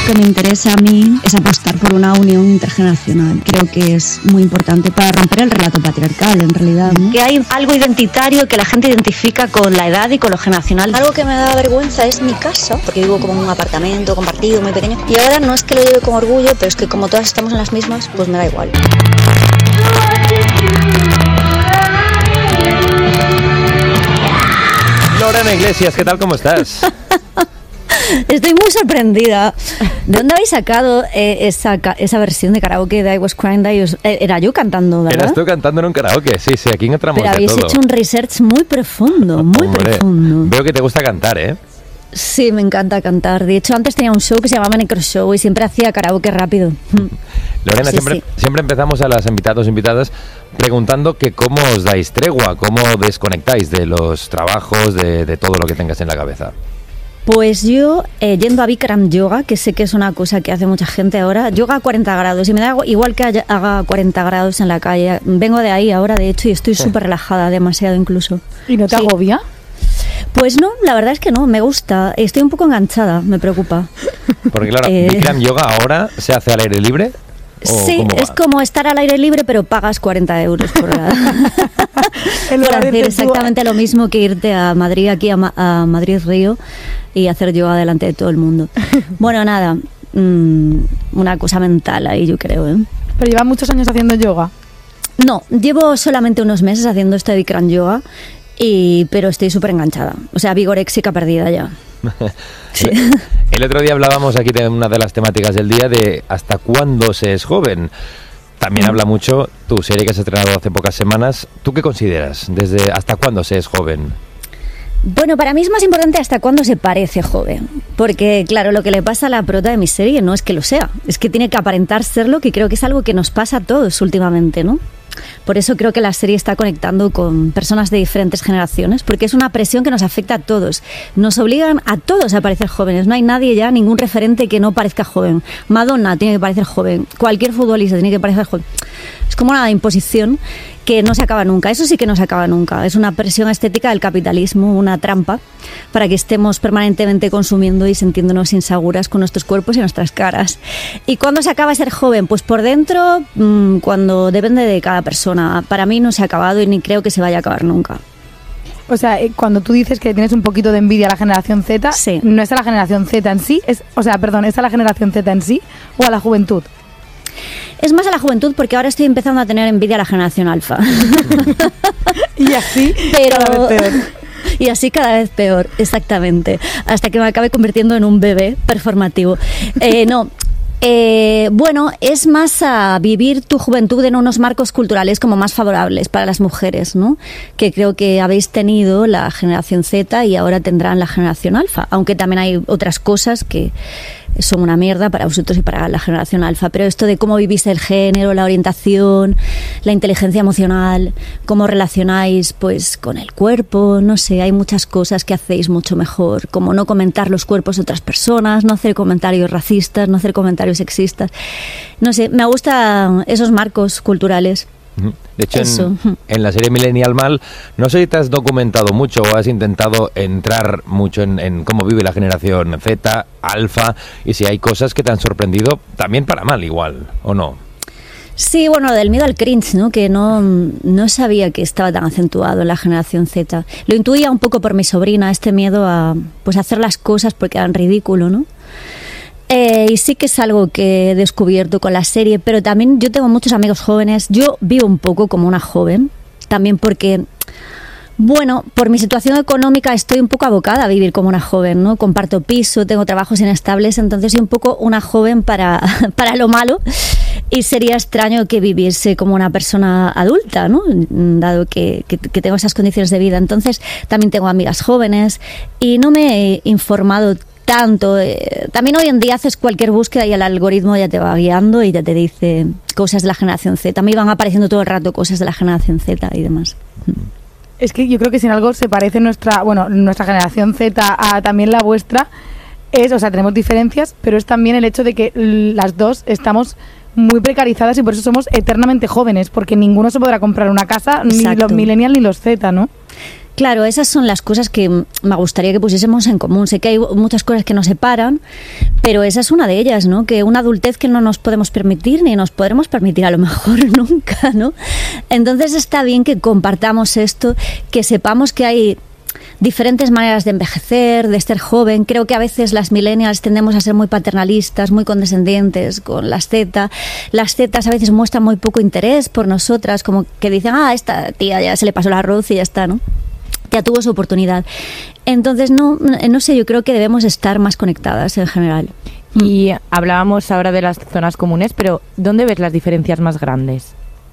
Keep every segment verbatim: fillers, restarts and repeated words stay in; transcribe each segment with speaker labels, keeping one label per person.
Speaker 1: que me interesa a mí es apostar por una unión intergeneracional. Creo que es muy importante para romper el relato patriarcal, en realidad, ¿no?
Speaker 2: Que hay algo identitario que la gente identifica con la edad y con lo generacional.
Speaker 3: Algo que me da vergüenza es mi casa, porque vivo como en un apartamento compartido muy pequeño. Y ahora no es que lo lleve con orgullo, pero es que como todas estamos en las mismas, pues me da igual.
Speaker 4: Lorena Iglesias, ¿qué tal? ¿Cómo estás?
Speaker 5: Estoy muy sorprendida. ¿De dónde habéis sacado eh, esa, esa versión de karaoke de I Was Crying That You... Eh, era yo cantando, ¿verdad?
Speaker 4: Eras tú cantando en un karaoke, sí, sí, aquí entramos
Speaker 5: Pero
Speaker 4: de
Speaker 5: habéis
Speaker 4: todo.
Speaker 5: hecho un research muy profundo, muy
Speaker 4: Hombre,
Speaker 5: profundo.
Speaker 4: Veo que te gusta cantar, ¿eh?
Speaker 5: Sí, me encanta cantar. De hecho, antes tenía un show que se llamaba Necro Show y siempre hacía karaoke rápido.
Speaker 4: Lorena,
Speaker 5: Sí,
Speaker 4: siempre,
Speaker 5: sí.
Speaker 4: siempre empezamos a las invitados invitadas preguntando que cómo os dais tregua, cómo desconectáis de los trabajos, de, de todo lo que tengas en la cabeza.
Speaker 5: Pues yo, eh, yendo a Bikram Yoga, que sé que es una cosa que hace mucha gente ahora, yoga a cuarenta grados, y me da igual que haya, haga cuarenta grados en la calle. Vengo de ahí ahora, de hecho, y estoy súper relajada, demasiado incluso.
Speaker 6: ¿Y no te
Speaker 5: Sí.
Speaker 6: agobia?
Speaker 5: Pues no, la verdad es que no, me gusta. Estoy un poco enganchada, me preocupa.
Speaker 4: Porque claro,
Speaker 5: Eh.
Speaker 4: Bikram Yoga ahora se hace al aire libre. ¿O
Speaker 5: Sí,
Speaker 4: cómo va?
Speaker 5: es como estar al aire libre, pero pagas cuarenta euros por hora.
Speaker 6: En
Speaker 5: Por
Speaker 6: lugar de
Speaker 5: hacer
Speaker 6: irte tú a-
Speaker 5: exactamente lo mismo que irte a Madrid, aquí a, Ma- a Madrid Río, y hacer yoga delante de todo el mundo. Bueno, nada, mm, una cosa mental ahí, yo creo, ¿eh?
Speaker 6: Pero lleva muchos años haciendo yoga.
Speaker 5: No, llevo solamente unos meses haciendo este Bikram Yoga, y, pero estoy súper enganchada. O sea, vigoréxica perdida ya. Sí.
Speaker 4: El, el otro día hablábamos aquí de una de las temáticas del día de hasta cuándo se es joven. También habla mucho tu serie que has estrenado hace pocas semanas. ¿Tú qué consideras? Desde hasta cuándo se es joven?
Speaker 5: Bueno, para mí es más importante hasta cuándo se parece joven. Porque, claro, lo que le pasa a la prota de mi serie no es que lo sea. Es que tiene que aparentar serlo, que creo que es algo que nos pasa a todos últimamente, ¿no? Por eso creo que la serie está conectando con personas de diferentes generaciones, porque es una presión que nos afecta a todos. Nos obligan a todos a parecer jóvenes. No hay nadie ya, ningún referente que no parezca joven. Madonna tiene que parecer joven. Cualquier futbolista tiene que parecer joven. Es como una imposición que no se acaba nunca. Eso sí que no se acaba nunca. Es una presión estética del capitalismo, una trampa para que estemos permanentemente consumiendo y sintiéndonos inseguras con nuestros cuerpos y nuestras caras. ¿Y cuándo se acaba ser joven? Pues por dentro, mmm, cuando depende de cada persona. Para mí no se ha acabado y ni creo que se vaya a acabar nunca.
Speaker 6: O sea, eh, cuando tú dices que tienes un poquito de envidia a la generación Z,
Speaker 5: Sí.
Speaker 6: no es a la generación Z en sí, es, o sea, perdón, ¿es a la generación Z en sí o a la juventud?
Speaker 5: Es más a la juventud porque ahora estoy empezando a tener envidia a la generación alfa.
Speaker 6: Y así,
Speaker 5: Pero...
Speaker 6: cada vez peor.
Speaker 5: Y así cada vez peor, exactamente. Hasta que me acabe convirtiendo en un bebé performativo. Eh, no, eh, bueno, es más a vivir tu juventud en unos marcos culturales como más favorables para las mujeres, ¿no? Que creo que habéis tenido la generación Z y ahora tendrán la generación alfa. Aunque también hay otras cosas que son una mierda para vosotros y para la generación alfa, pero esto de cómo vivís el género, la orientación, la inteligencia emocional, cómo relacionáis pues con el cuerpo, no sé, hay muchas cosas que hacéis mucho mejor, como no comentar los cuerpos de otras personas, no hacer comentarios racistas, no hacer comentarios sexistas, no sé, me gustan esos marcos culturales.
Speaker 4: De hecho,
Speaker 5: Eso.
Speaker 4: en, en la serie Millennial Mal, no sé si te has documentado mucho o has intentado entrar mucho en, en cómo vive la generación Z, alfa, y si hay cosas que te han sorprendido, también para mal igual, ¿o no?
Speaker 5: Sí, bueno, del miedo al cringe, ¿no? Que no, no sabía que estaba tan acentuado en la generación Z. Lo intuía un poco por mi sobrina, este miedo a pues hacer las cosas porque eran ridículo, ¿no? Eh, y sí que es algo que he descubierto con la serie, pero también yo tengo muchos amigos jóvenes. Yo vivo un poco como una joven, también porque, bueno, por mi situación económica estoy un poco abocada a vivir como una joven, ¿no? Comparto piso, tengo trabajos inestables, entonces soy un poco una joven para, para lo malo. Y sería extraño que viviese como una persona adulta, ¿no? Dado que, que, que tengo esas condiciones de vida. Entonces también tengo amigas jóvenes y no me he informado tanto. Eh, también hoy en día haces cualquier búsqueda y el algoritmo ya te va guiando y ya te dice cosas de la generación Z. A mí van apareciendo todo el rato cosas de la generación Z y demás.
Speaker 6: Es que yo creo que si en algo se parece nuestra, bueno, nuestra generación Z a también la vuestra, es, o sea, tenemos diferencias, pero es también el hecho de que las dos estamos muy precarizadas y por eso somos eternamente jóvenes, porque ninguno se podrá comprar una casa,
Speaker 5: Exacto.
Speaker 6: ni los millennials ni los Z, ¿no?
Speaker 5: Claro, esas son las cosas que me gustaría que pusiésemos en común. Sé que hay muchas cosas que nos separan, Pero esa es una de ellas, ¿no? Que una adultez que no nos podemos permitir ni nos podremos permitir a lo mejor nunca, ¿no? Entonces está bien que compartamos esto, que sepamos que hay diferentes maneras de envejecer, de ser joven. Creo que a veces las millennials tendemos a ser muy paternalistas, muy condescendientes con las Z. Las Zetas a veces muestran muy poco interés por nosotras, como que dicen, ah, esta tía ya se le pasó el arroz y ya está, ¿no? Ya tuvo su oportunidad. Entonces, no, no sé, yo creo que debemos estar más conectadas en general.
Speaker 7: Y hablábamos ahora de las zonas comunes, pero ¿dónde ves las diferencias más grandes?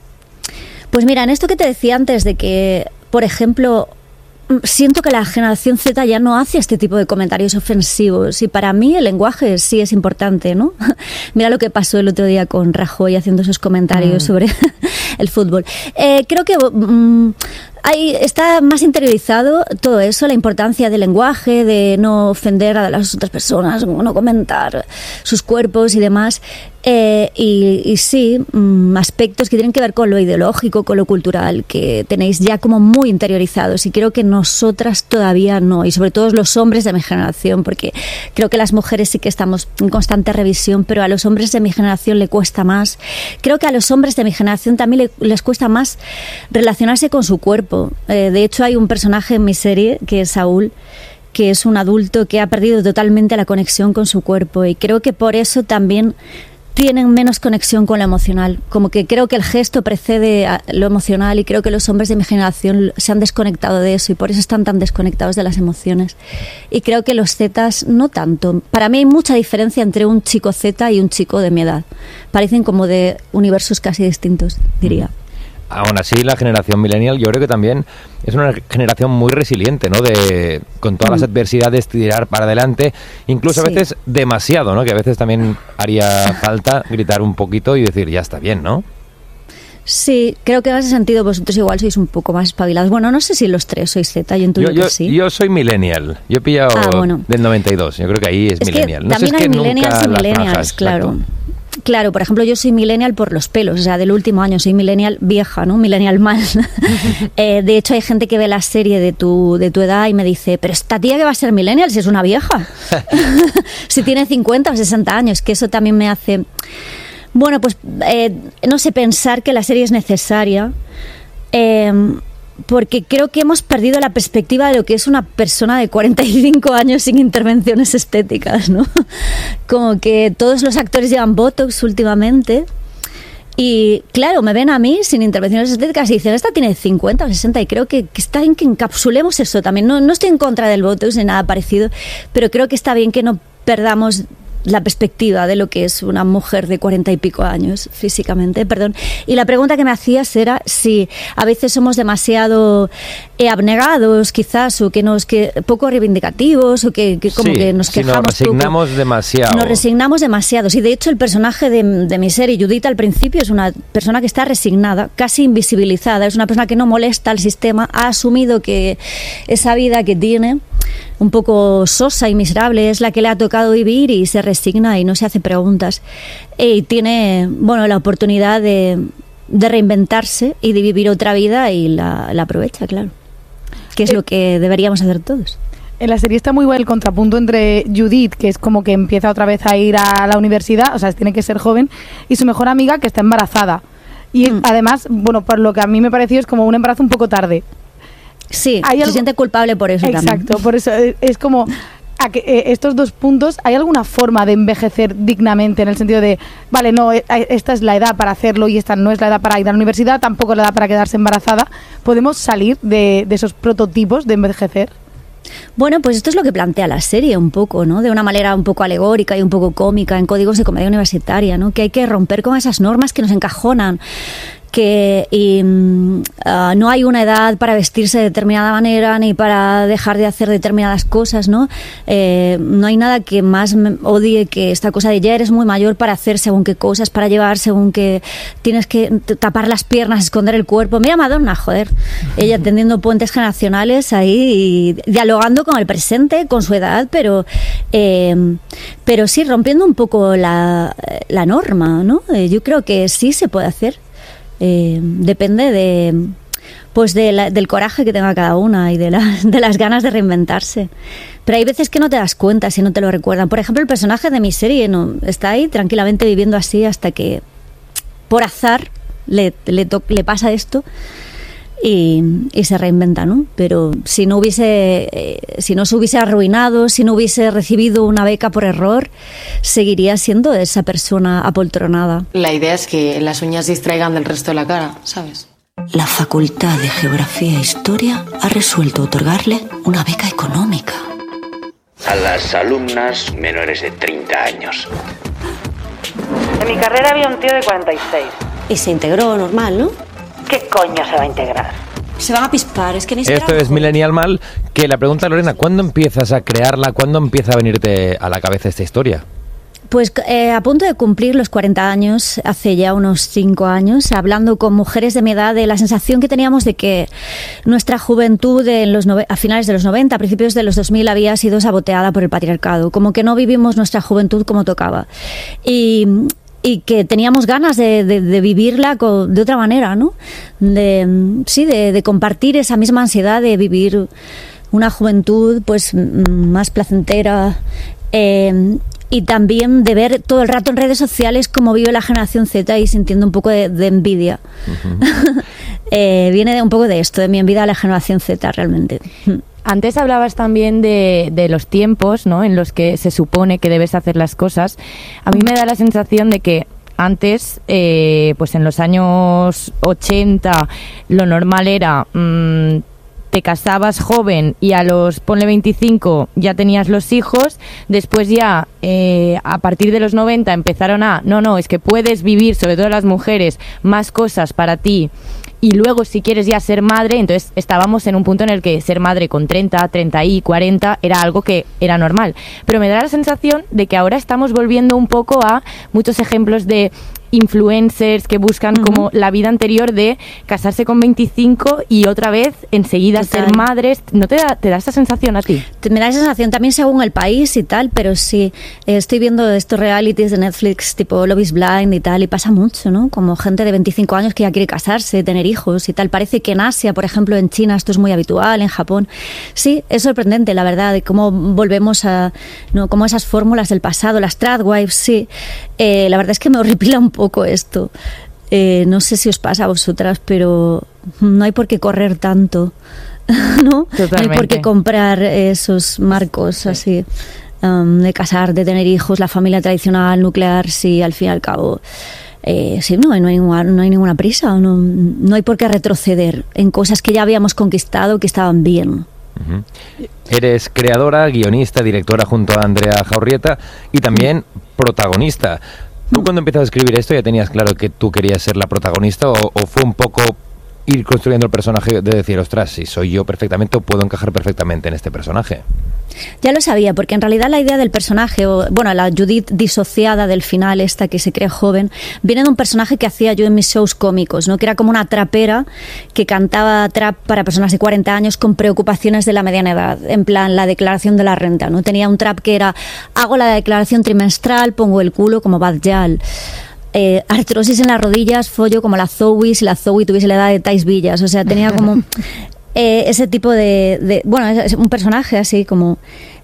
Speaker 5: Pues mira, en esto que te decía antes de que, por ejemplo, siento que la generación Z ya no hace este tipo de comentarios ofensivos y para mí el lenguaje sí es importante, ¿no? Mira lo que pasó el otro día con Rajoy haciendo esos comentarios mm. sobre el fútbol. Eh, creo que mm, hay, está más interiorizado todo eso, la importancia del lenguaje, de no ofender a las otras personas, no comentar sus cuerpos y demás. Eh, y, y sí, mm, aspectos que tienen que ver con lo ideológico, con lo cultural, que tenéis ya como muy interiorizados y creo que nosotras todavía no, y sobre todo los hombres de mi generación, porque creo que las mujeres sí que estamos en constante revisión, pero a los hombres de mi generación le cuesta más. Creo que a los hombres de mi generación también le, les cuesta más relacionarse con su cuerpo. Eh, de hecho hay un personaje en mi serie que es Saúl, que es un adulto que ha perdido totalmente la conexión con su cuerpo y creo que por eso también tienen menos conexión con lo emocional, como que creo que el gesto precede a lo emocional y creo que los hombres de mi generación se han desconectado de eso y por eso están tan desconectados de las emociones. Y creo que los Zetas no tanto. Para mí hay mucha diferencia entre un chico Z y un chico de mi edad. Parecen como de universos casi distintos, diría.
Speaker 4: Aún así, la generación millennial yo creo que también es una generación muy resiliente, ¿no? De con todas mm. las adversidades tirar para adelante, incluso sí. a veces demasiado, ¿no? Que a veces también haría falta gritar un poquito y decir, ya está bien, ¿no?
Speaker 5: Sí, creo que en ese sentido vosotros igual sois un poco más espabilados. Bueno, no sé si los tres sois Z, yo intuyo
Speaker 4: yo, yo,
Speaker 5: que sí.
Speaker 4: Yo soy millennial, yo he pillado
Speaker 5: ah, bueno.
Speaker 4: del noventa y dos, yo creo que ahí es, es millennial.
Speaker 5: Que
Speaker 4: no
Speaker 5: también
Speaker 4: sé, es
Speaker 5: hay
Speaker 4: que
Speaker 5: millennials y millennials, claro. Exacto. Claro, por ejemplo, yo soy millennial por los pelos, o sea, del último año, soy millennial vieja, ¿no? Millennial mal. eh, de hecho, hay gente que ve la serie de tu, de tu edad y me dice, pero esta tía que va a ser millennial si es una vieja. Si tiene cincuenta o sesenta años, que eso también me hace... Bueno, pues, eh, no sé, pensar que la serie es necesaria... Eh, porque creo que hemos perdido la perspectiva de lo que es una persona de cuarenta y cinco años sin intervenciones estéticas, ¿no? Como que todos los actores llevan Botox últimamente y, claro, me ven a mí sin intervenciones estéticas y dicen, esta tiene cincuenta o sesenta y creo que, que está bien que encapsulemos eso también. No, no estoy en contra del Botox ni nada parecido, pero creo que está bien que no perdamos la perspectiva de lo que es una mujer de cuarenta y pico años físicamente, perdón. Y la pregunta que me hacías era si a veces somos demasiado eh, abnegados, quizás, o que nos que poco reivindicativos, o que, que como
Speaker 4: sí,
Speaker 5: que nos quejamos.
Speaker 4: Si nos resignamos
Speaker 5: poco.
Speaker 4: demasiado.
Speaker 5: Nos resignamos demasiado. Sí, de hecho, el personaje de, de mi serie, Judith, al principio es una persona que está resignada, casi invisibilizada. Es una persona que no molesta al sistema, ha asumido que esa vida que tiene, un poco sosa y miserable, es la que le ha tocado vivir y se resigna y no se hace preguntas. Y tiene, bueno, la oportunidad de, de reinventarse y de vivir otra vida y la, la aprovecha, claro. Que es eh, lo que deberíamos hacer todos.
Speaker 6: En la serie está muy bueno el contrapunto entre Judith, que es como que empieza otra vez a ir a la universidad, o sea, tiene que ser joven, y su mejor amiga, que está embarazada. Y mm. además, bueno, por lo que a mí me pareció, es como un embarazo un poco tarde.
Speaker 5: Sí, se algo... siente culpable por eso.
Speaker 6: Exacto,
Speaker 5: también.
Speaker 6: Por eso es como a que, eh, estos dos puntos, ¿hay alguna forma de envejecer dignamente en el sentido de, vale, no, esta es la edad para hacerlo y esta no es la edad para ir a la universidad, tampoco es la edad para quedarse embarazada? ¿Podemos salir de, de esos prototipos de envejecer?
Speaker 5: Bueno, pues esto es lo que plantea la serie un poco, ¿no? De una manera un poco alegórica y un poco cómica en códigos de comedia universitaria, ¿no? Que hay que romper con esas normas que nos encajonan, que y, uh, no hay una edad para vestirse de determinada manera ni para dejar de hacer determinadas cosas, ¿no? Eh, no hay nada que más me odie que esta cosa de ya eres muy mayor para hacer según qué cosas, para llevar según que tienes que tapar las piernas, esconder el cuerpo. Mira Madonna, joder, ella tendiendo puentes generacionales ahí y dialogando con el presente, con su edad, pero eh, pero sí rompiendo un poco la, la norma, ¿no? Eh, yo creo que sí se puede hacer. Eh, depende de pues de la, del coraje que tenga cada una y de, la, de las ganas de reinventarse. Pero hay veces que no te das cuenta si no te lo recuerdan. Por ejemplo, el personaje de mi serie no está ahí tranquilamente viviendo así hasta que por azar le, le, to, le pasa esto y, y se reinventa, ¿no? Pero si no hubiese eh, si no se hubiese arruinado, si no hubiese recibido una beca por error, seguiría siendo esa persona apoltronada.
Speaker 8: La idea es que las uñas distraigan del resto de la cara, ¿sabes?
Speaker 9: La Facultad de Geografía e Historia ha resuelto otorgarle una beca económica
Speaker 10: a las alumnas menores de treinta años.
Speaker 2: En mi carrera había un tío de cuarenta y seis.
Speaker 9: Y se integró normal, ¿no?
Speaker 2: ¿Qué coño se va a integrar?
Speaker 9: Se van a pispar, es que ni
Speaker 4: Esto es Millennial Mal, que la pregunta, Lorena, ¿cuándo empiezas a crearla? ¿Cuándo empieza a venirte a la cabeza esta historia?
Speaker 5: Pues eh, a punto de cumplir los cuarenta años, hace ya unos cinco años, hablando con mujeres de mi edad, de la sensación que teníamos de que nuestra juventud en los nove- a finales de los noventa, a principios de los dos mil, había sido saboteada por el patriarcado, como que no vivimos nuestra juventud como tocaba. Y... y que teníamos ganas de, de, de vivirla co- de otra manera, ¿no? De, sí, de, de compartir esa misma ansiedad de vivir una juventud pues m- más placentera, eh, y también de ver todo el rato en redes sociales cómo vive la generación Z y sintiendo un poco de, de envidia. Uh-huh. eh, viene de un poco de esto, de mi envidia a la generación Z realmente.
Speaker 7: Antes hablabas también de, de los tiempos, ¿no?, en los que se supone que debes hacer las cosas. A mí me da la sensación de que antes, eh, pues en los años ochenta, lo normal era... Mmm, te casabas joven y a los, ponle veinticinco, ya tenías los hijos. Después ya, eh, a partir de los noventa, empezaron a, no, no, es que puedes vivir, sobre todo las mujeres, más cosas para ti. Y luego, si quieres ya ser madre, entonces estábamos en un punto en el que ser madre con treinta, treinta y cuarenta era algo que era normal. Pero me da la sensación de que ahora estamos volviendo un poco a muchos ejemplos de influencers que buscan uh-huh. como la vida anterior de casarse con veinticinco y otra vez enseguida Total. ser madres. ¿No te da, te da esa sensación a ti?
Speaker 5: Me da esa sensación también según el país y tal, pero sí, eh, estoy viendo estos realities de Netflix tipo Love is Blind y tal, y pasa mucho, ¿no? Como gente de veinticinco años que ya quiere casarse, tener hijos y tal. Parece que en Asia, por ejemplo, en China esto es muy habitual, en Japón. Sí, es sorprendente, la verdad, de cómo volvemos a, ¿no?, como esas fórmulas del pasado, las tradwives, sí. Eh, la verdad es que me horripila un poco esto. Eh, no sé si os pasa a vosotras, pero no hay por qué correr tanto, ¿no?
Speaker 7: Totalmente.
Speaker 5: No hay por qué comprar esos marcos sí. así, um, de casar, de tener hijos, la familia tradicional, nuclear, sí, al fin y al cabo. Eh, sí, no, no, hay ninguna, no hay ninguna prisa, no, no hay por qué retroceder en cosas que ya habíamos conquistado que estaban bien.
Speaker 4: Uh-huh. Eres creadora, guionista, directora junto a Andrea Jaurrieta y también protagonista. ¿Tú cuando empiezas a escribir esto ya tenías claro que tú querías ser la protagonista o, o fue un poco ir construyendo el personaje de decir, ostras, si soy yo perfectamente o puedo encajar perfectamente en este personaje?
Speaker 5: Ya lo sabía, porque en realidad la idea del personaje, o bueno, la Judith disociada del final, esta que se cree joven, viene de un personaje que hacía yo en mis shows cómicos, ¿no? Que era como una trapera que cantaba trap para personas de cuarenta años con preocupaciones de la mediana edad, en plan la declaración de la renta, ¿no? Tenía un trap que era, hago la declaración trimestral, pongo el culo como Bad Yal. Eh, artrosis en las rodillas, follo como la Zoe, si la Zoe tuviese la edad de Thais Villas, o sea, tenía como eh, ese tipo de, de, bueno, es un personaje así como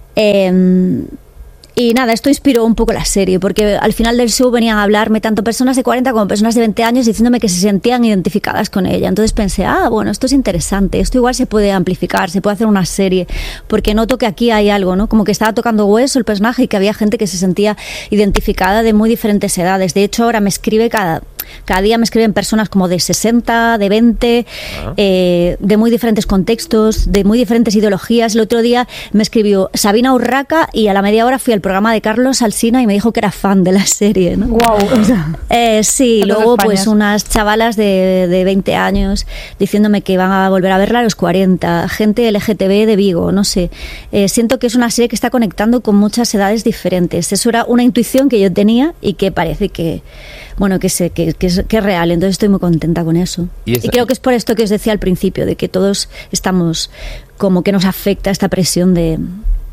Speaker 5: eh, y nada, esto inspiró un poco la serie, porque al final del show venían a hablarme tanto personas de cuarenta como personas de veinte años diciéndome que se sentían identificadas con ella. Entonces pensé, ah, bueno, esto es interesante, esto igual se puede amplificar, se puede hacer una serie, porque noto que aquí hay algo, ¿no? Como que estaba tocando hueso el personaje y que había gente que se sentía identificada de muy diferentes edades. De hecho, ahora me escribe cada... Cada día me escriben personas como de sesenta, de veinte, uh-huh. eh, de muy diferentes contextos, de muy diferentes ideologías. El otro día me escribió Sabina Urraca y a la media hora fui al programa de Carlos Alsina y me dijo que era fan de la serie, ¿no?
Speaker 6: Wow, o sea,
Speaker 5: eh, sí, luego pues unas chavalas de, de veinte años diciéndome que van a volver a verla a los cuarenta, gente L G T B de Vigo, no sé. Eh, siento que es una serie que está conectando con muchas edades diferentes. Eso era una intuición que yo tenía y que parece que, bueno, que sé, que Que es, que es real, entonces estoy muy contenta con eso. Y, esa... y creo que es por esto que os decía al principio, de que todos estamos como que nos afecta esta presión de,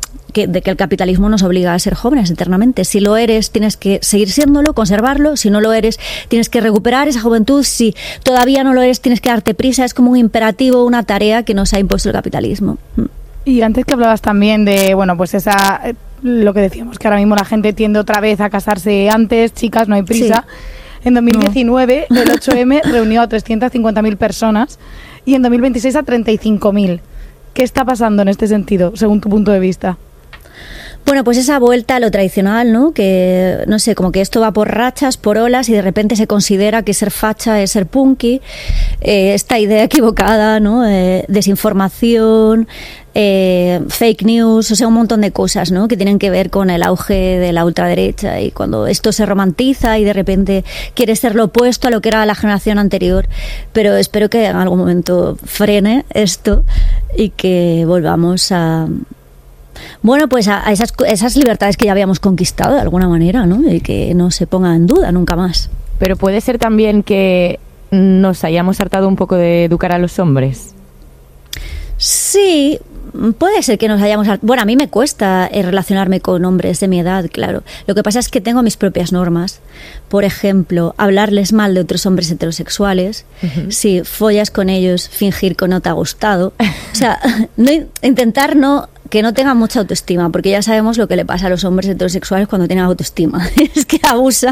Speaker 5: que, de que el capitalismo nos obliga a ser jóvenes eternamente. Si lo eres, tienes que seguir siéndolo, conservarlo. Si no lo eres, tienes que recuperar esa juventud. Si todavía no lo eres, tienes que darte prisa. Es como un imperativo, una tarea que nos ha impuesto el capitalismo.
Speaker 6: Y antes que hablabas también de, bueno, pues esa, lo que decíamos, que ahora mismo la gente tiende otra vez a casarse antes, chicas, no hay prisa. Sí. En dos mil diecinueve, no. el ocho eme reunió a trescientas cincuenta mil personas y en dos mil veintiséis a treinta y cinco mil. ¿Qué está pasando en este sentido, según tu punto de vista?
Speaker 5: Bueno, pues esa vuelta a lo tradicional, ¿no? Que, no sé, como que esto va por rachas, por olas, y de repente se considera que ser facha es ser punky. Eh, esta idea equivocada, ¿no? Eh, desinformación, eh, fake news, o sea, un montón de cosas, ¿no? Que tienen que ver con el auge de la ultraderecha, y cuando esto se romantiza y de repente quiere ser lo opuesto a lo que era la generación anterior. Pero espero que en algún momento frene esto y que volvamos a... Bueno, pues a, a esas, esas libertades que ya habíamos conquistado de alguna manera, ¿no? Y que no se ponga en duda nunca más.
Speaker 7: Pero puede ser también que nos hayamos hartado un poco de educar a los hombres.
Speaker 5: Sí, puede ser que nos hayamos... Bueno, a mí me cuesta eh, relacionarme con hombres de mi edad, claro. Lo que pasa es que tengo mis propias normas. Por ejemplo, hablarles mal de otros hombres heterosexuales. Uh-huh. Si follas con ellos, fingir que no te ha gustado. O sea, no, intentar no... que no tengan mucha autoestima, porque ya sabemos lo que le pasa a los hombres heterosexuales cuando tienen autoestima. Es que abusan.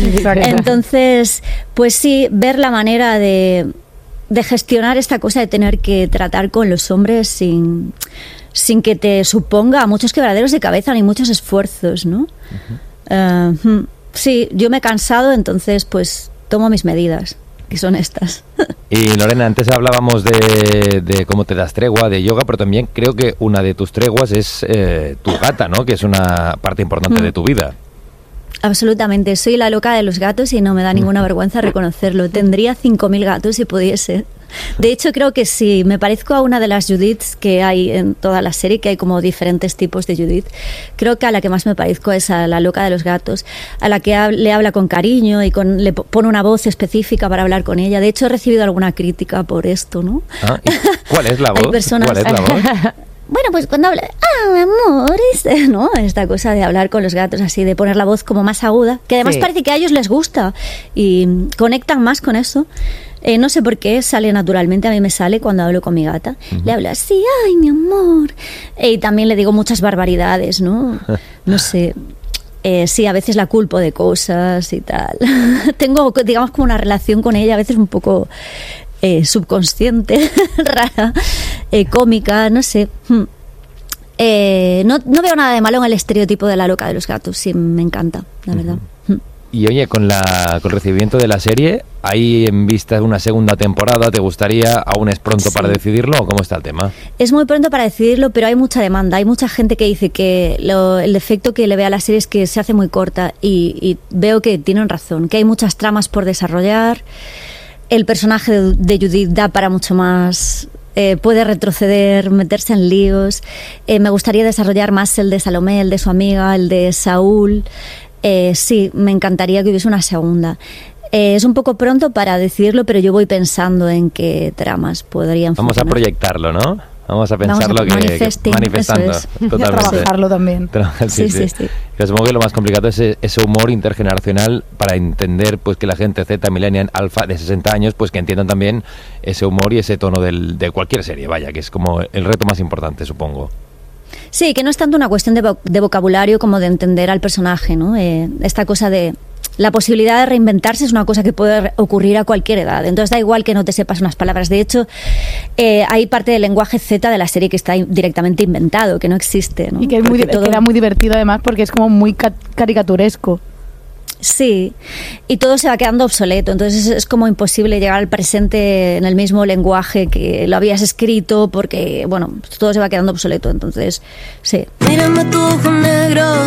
Speaker 5: Entonces, pues sí, ver la manera de... de gestionar esta cosa de tener que tratar con los hombres sin, sin que te suponga muchos quebraderos de cabeza ni muchos esfuerzos, ¿no? Uh-huh. Uh, sí, yo me he cansado, entonces pues tomo mis medidas, que son estas.
Speaker 4: Y Lorena, antes hablábamos de, de cómo te das tregua, de yoga, pero también creo que una de tus treguas es eh, tu gata, ¿no? Que es una parte importante mm. de tu vida.
Speaker 5: Absolutamente, soy la loca de los gatos y no me da ninguna vergüenza reconocerlo. Tendría cinco mil gatos si pudiese. De hecho, creo que sí, me parezco a una de las Judiths que hay en toda la serie, que hay como diferentes tipos de Judith. Creo que a la que más me parezco es a la loca de los gatos, a la que le habla con cariño y con, le pone una voz específica para hablar con ella. De hecho, he recibido alguna crítica por esto, ¿no?
Speaker 4: Ah, ¿cuál es la voz?
Speaker 5: Hay personas...
Speaker 4: ¿Cuál es la voz?
Speaker 5: Bueno, pues cuando habla, ah, mi amor, este, ¿no? Esta cosa de hablar con los gatos así, de poner la voz como más aguda, que además sí. Parece que a ellos les gusta y conectan más con eso. Eh, no sé por qué, sale naturalmente, a mí me sale cuando hablo con mi gata. Uh-huh. Le hablo así, ay, mi amor. Y también le digo muchas barbaridades, ¿no? No sé. Eh, sí, a veces la culpo de cosas y tal. Tengo, digamos, como una relación con ella, a veces un poco... Eh, subconsciente, rara, eh, cómica, no sé. Hmm. Eh, no, no veo nada de malo en el estereotipo de la loca de los gatos, sí, me encanta, la verdad.
Speaker 4: Uh-huh. Y oye, con, la, con el recibimiento de la serie, ¿hay en vista una segunda temporada? ¿Te gustaría? ¿Aún es pronto sí. para decidirlo o cómo está el tema?
Speaker 5: Es muy pronto para decidirlo, pero hay mucha demanda. Hay mucha gente que dice que lo, el defecto que le ve a la serie es que se hace muy corta y, y veo que tienen razón, que hay muchas tramas por desarrollar. El personaje de, de Judith da para mucho más, eh, puede retroceder, meterse en líos. Eh, me gustaría desarrollar más el de Salomé, el de su amiga, el de Saúl. Eh, sí, me encantaría que hubiese una segunda. Eh, es un poco pronto para decidirlo, pero yo voy pensando en qué tramas podrían
Speaker 4: Vamos
Speaker 5: funcionar.
Speaker 4: a proyectarlo, ¿no? Vamos a pensarlo,
Speaker 5: Vamos a
Speaker 4: que, que manifestando.
Speaker 5: Es.
Speaker 6: Y a trabajarlo también.
Speaker 4: Sí, sí, sí. sí. Yo supongo que lo más complicado es ese humor intergeneracional para entender pues que la gente Z, millennial, alfa de sesenta años, pues que entiendan también ese humor y ese tono del, de cualquier serie, vaya, que es como el reto más importante, supongo.
Speaker 5: Sí, que no es tanto una cuestión de, vo- de vocabulario como de entender al personaje, ¿no? Eh, esta cosa de... La posibilidad de reinventarse es una cosa que puede ocurrir a cualquier edad. Entonces da igual que no te sepas unas palabras. De hecho, eh, hay parte del lenguaje Z de la serie que está directamente inventado, que no existe, ¿no?
Speaker 6: Y que, es muy, todo... que era muy divertido además porque es como muy ca- caricaturesco.
Speaker 5: Sí, y todo se va quedando obsoleto, entonces es como imposible llegar al presente en el mismo lenguaje que lo habías escrito porque, bueno, todo se va quedando obsoleto, entonces, sí.
Speaker 11: Mírame tus ojos negros.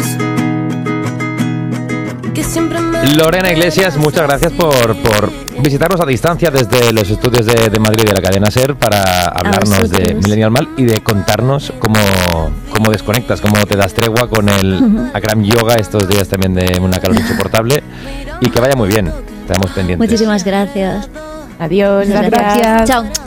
Speaker 4: Lorena Iglesias, muchas gracias por, por visitarnos a distancia desde los estudios de, de Madrid de la cadena SER para hablarnos de Millennial Mal y de contarnos cómo, cómo desconectas, cómo te das tregua con el uh-huh. Akram Yoga estos días también de una calor insoportable y que vaya muy bien, estamos pendientes.
Speaker 5: Muchísimas gracias.
Speaker 7: Adiós,
Speaker 6: gracias.
Speaker 7: gracias.
Speaker 5: Chao.